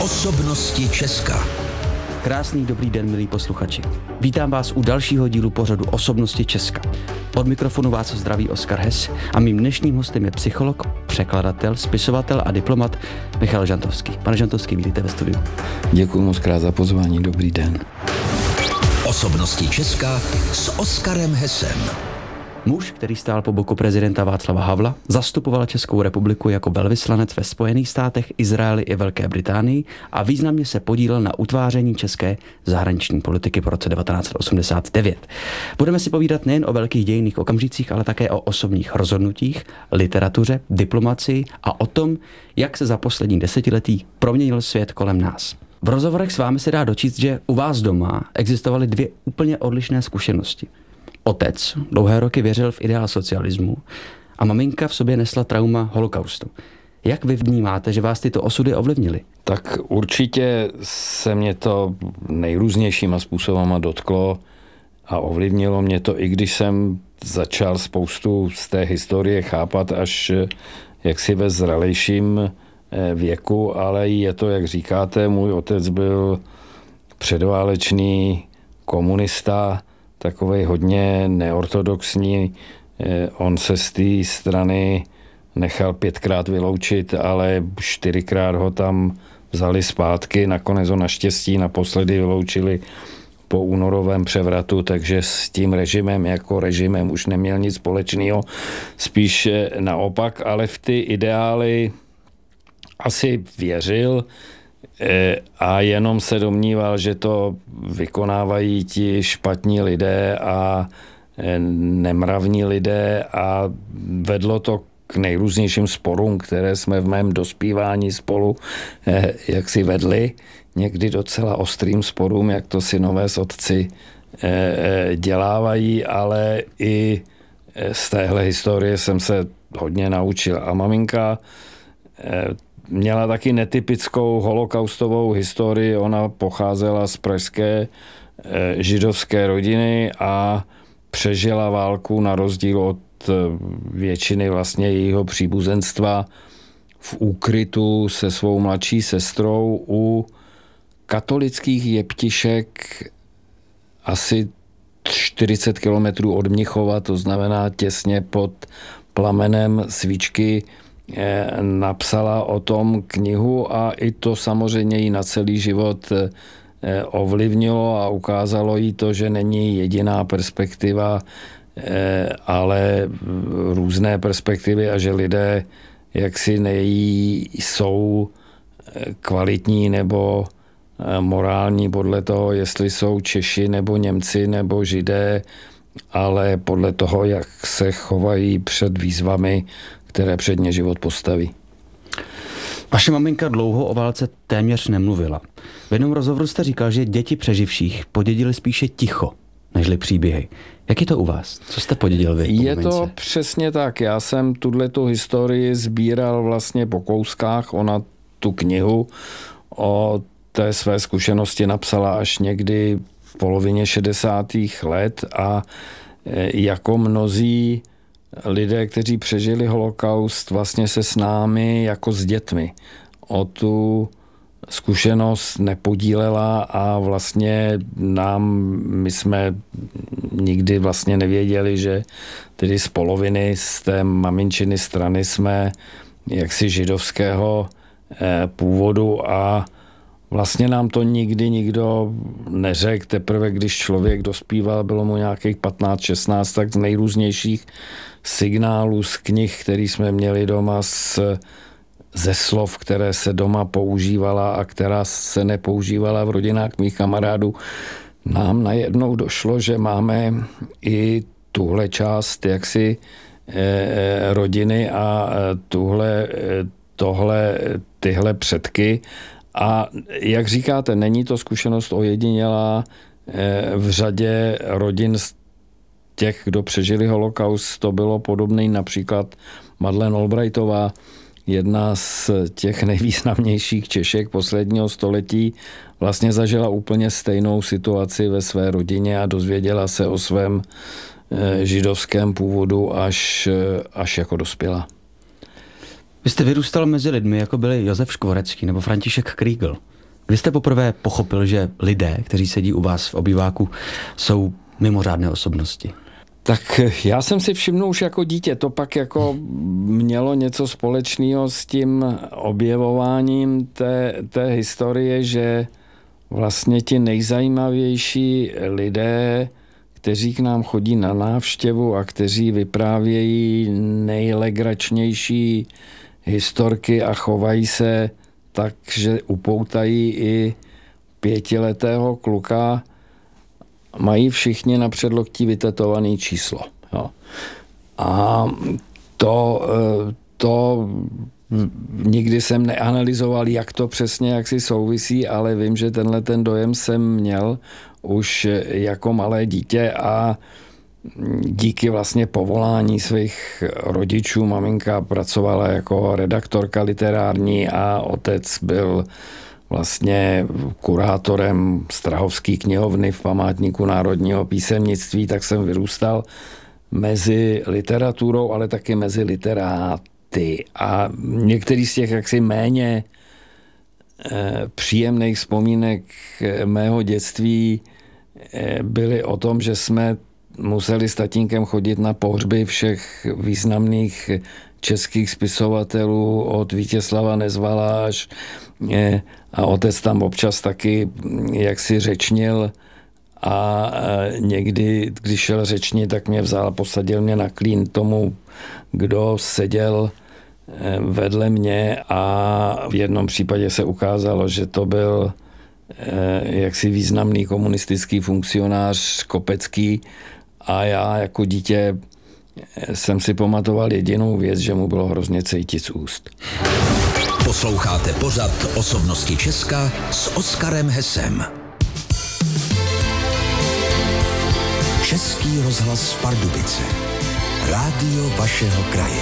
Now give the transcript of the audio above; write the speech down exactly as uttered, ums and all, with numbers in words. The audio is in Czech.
Osobnosti Česka. Krásný dobrý den, milí posluchači. Vítám vás u dalšího dílu pořadu Osobnosti Česka. Od mikrofonu vás zdraví Oskar Hess a mým dnešním hostem je psycholog, překladatel, spisovatel a diplomat Michal Žantovský. Pane Žantovský, vítejte ve studiu. Děkuji moc krát za pozvání, dobrý den. Osobnosti Česka s Oskarem Hessem. Muž, který stál po boku prezidenta Václava Havla, zastupoval Českou republiku jako velvyslanec ve Spojených státech, Izraeli i Velké Británii a významně se podílel na utváření české zahraniční politiky po roce devatenáct osmdesát devět. Budeme si povídat nejen o velkých dějinných okamžicích, ale také o osobních rozhodnutích, literatuře, diplomacii a o tom, jak se za poslední desetiletí proměnil svět kolem nás. V rozhovorech s vámi se dá dočíst, že u vás doma existovaly dvě úplně odlišné zkušenosti. Otec dlouhé roky věřil v ideál socialismu a maminka v sobě nesla trauma holokaustu. Jak vy vnímáte, že vás tyto osudy ovlivnily? Tak určitě se mě to nejrůznějšíma způsobama dotklo a ovlivnilo mě to, i když jsem začal spoustu z té historie chápat až jaksi ve zralejším věku, ale je to, jak říkáte, můj otec byl předválečný komunista, takovej hodně neortodoxní. On se z té strany nechal pětkrát vyloučit, ale čtyřikrát ho tam vzali zpátky. Nakonec ho naštěstí naposledy vyloučili po únorovém převratu, takže s tím režimem jako režimem už neměl nic společného. Spíš naopak, ale v ty ideály asi věřil, a jenom se domníval, že to vykonávají ti špatní lidé a nemravní lidé a vedlo to k nejrůznějším sporům, které jsme v mém dospívání spolu jak si vedli. Někdy docela ostrým sporům, jak to synové s otci dělávají, ale i z téhle historie jsem se hodně naučil. A maminka měla taky netypickou holokaustovou historii. Ona pocházela z pražské židovské rodiny a přežila válku na rozdíl od většiny vlastně jejího příbuzenstva v úkrytu se svou mladší sestrou u katolických jeptišek asi čtyřicet kilometrů od Mnichova, to znamená těsně pod plamenem svíčky. Napsala o tom knihu a i to samozřejmě jí na celý život ovlivnilo a ukázalo jí to, že není jediná perspektiva, ale různé perspektivy a že lidé jaksi nejsou kvalitní nebo morální podle toho, jestli jsou Češi nebo Němci nebo Židé, ale podle toho, jak se chovají před výzvami, které před ně život postaví. Vaše maminka dlouho o válce téměř nemluvila. V jednom rozhovoru jste říkal, že děti přeživších podědili spíše ticho, nežli příběhy. Jak je to u vás? Co jste podědil vy? Je to přesně tak. Já jsem tuhletu historii sbíral vlastně po kouskách. Ona tu knihu o té své zkušenosti napsala až někdy v polovině šedesátých let a jako mnozí lidé, kteří přežili holokaust, vlastně se s námi jako s dětmi o tu zkušenost nepodílela a vlastně nám, my jsme nikdy vlastně nevěděli, že tedy z poloviny z té maminčiny strany jsme jaksi židovského původu a vlastně nám to nikdy nikdo neřekl. Teprve když člověk dospíval, bylo mu nějakých patnáct šestnáct, tak z nejrůznějších signálů z knih, které jsme měli doma, z, ze slov, které se doma používala a která se nepoužívala v rodinách mých kamarádů, nám najednou došlo, že máme i tuhle část jaksi eh, rodiny a tuhle, tohle, tyhle předky. A jak říkáte, není to zkušenost ojedinělá. V řadě rodin z těch, kdo přežili holokaust, to bylo podobný, například Madeleine Albrightová, jedna z těch nejvýznamnějších Češek posledního století, vlastně zažila úplně stejnou situaci ve své rodině a dozvěděla se o svém židovském původu až, až jako dospělá. Vy jste vyrůstal mezi lidmi, jako byli Josef Škvorecký nebo František Krígl. Vy jste poprvé pochopil, že lidé, kteří sedí u vás v obýváku, jsou mimořádné osobnosti? Tak já jsem si všimnul už jako dítě, to pak jako mělo něco společného s tím objevováním té, té historie, že vlastně ti nejzajímavější lidé, kteří k nám chodí na návštěvu a kteří vyprávějí nejlegračnější historky a chovají se tak, že upoutají i pětiletého kluka, mají všichni na předloktí vytetované číslo. Jo. A to, to nikdy jsem neanalyzoval, jak to přesně jak si souvisí, ale vím, že tenhle ten dojem jsem měl už jako malé dítě a díky vlastně povolání svých rodičů, maminka pracovala jako redaktorka literární a otec byl vlastně kurátorem Strahovské knihovny v Památníku národního písemnictví, tak jsem vyrůstal mezi literaturou, ale taky mezi literáty. A některý z těch jaksi méně příjemných vzpomínek mého dětství byly o tom, že jsme museli s tatínkem chodit na pohřby všech významných českých spisovatelů od Vítězslava Nezvala až a otec tam občas taky jaksi řečnil a někdy, když šel řečnit, tak mě vzal a posadil mě na klín tomu, kdo seděl vedle mě a v jednom případě se ukázalo, že to byl jaksi významný komunistický funkcionář Kopecký a já jako dítě jsem si pamatoval jedinou věc, že mu bylo hrozně cítit z úst. Posloucháte pořad Osobnosti Česka s Oskarem Hesem. Český rozhlas Pardubice. Rádio vašeho kraje.